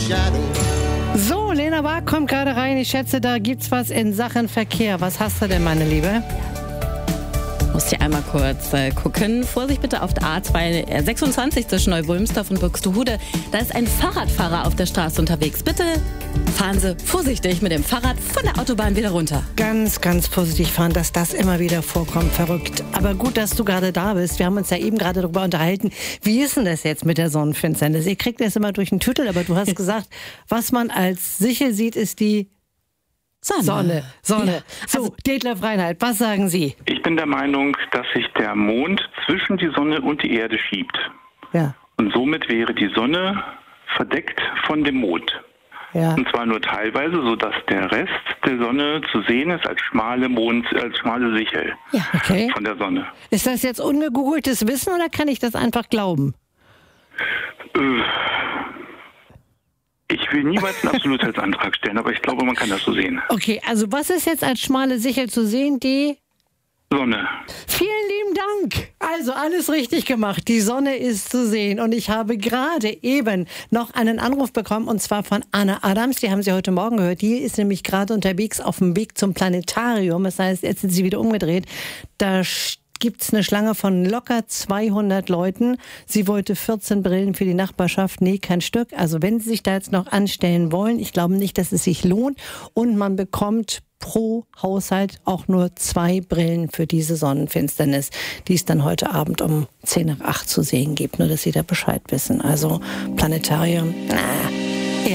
So, Lena Bark kommt gerade rein. Ich schätze, da gibt's was in Sachen Verkehr. Was hast du denn, meine Liebe? Muss ich einmal kurz gucken. Vorsicht bitte auf der A226 zwischen Neuwulmsdorf und Buxtehude. Da ist ein Fahrradfahrer auf der Straße unterwegs. Bitte fahren Sie vorsichtig mit dem Fahrrad von der Autobahn wieder runter. Ganz, ganz vorsichtig fahren, dass das immer wieder vorkommt. Verrückt. Aber gut, dass du gerade da bist. Wir haben uns ja eben gerade darüber unterhalten. Wie ist denn das jetzt mit der Sonnenfinsternis? Ihr kriegt das immer durch den Tüttel, aber du hast gesagt, was man als sicher sieht, ist die Sonne. Ja. So, Detlef Reinhardt, was sagen Sie? Ich bin der Meinung, dass sich der Mond zwischen die Sonne und die Erde schiebt. Ja. Und somit wäre die Sonne verdeckt von dem Mond. Ja. Und zwar nur teilweise, sodass der Rest der Sonne zu sehen ist als schmale Sichel Okay. von der Sonne. Ist das jetzt ungegoogeltes Wissen oder kann ich das einfach glauben? Ich will niemals einen Absolutheitsantrag stellen, aber ich glaube, man kann das so sehen. Okay, also was ist jetzt als schmale Sichel zu sehen? Die Sonne. Vielen lieben Dank. Also alles richtig gemacht. Die Sonne ist zu sehen. Und ich habe gerade eben noch einen Anruf bekommen, und zwar von Anna Adams. Die haben Sie heute Morgen gehört. Die ist nämlich gerade unterwegs auf dem Weg zum Planetarium. Das heißt, jetzt sind sie wieder umgedreht. Da gibt es eine Schlange von locker 200 Leuten. Sie wollte 14 Brillen für die Nachbarschaft. Nee, kein Stück. Also wenn Sie sich da jetzt noch anstellen wollen, ich glaube nicht, dass es sich lohnt. Und man bekommt pro Haushalt auch nur 2 Brillen für diese Sonnenfinsternis, die es dann heute Abend um 10 nach 8 zu sehen gibt. Nur, dass Sie da Bescheid wissen. Also Planetarium,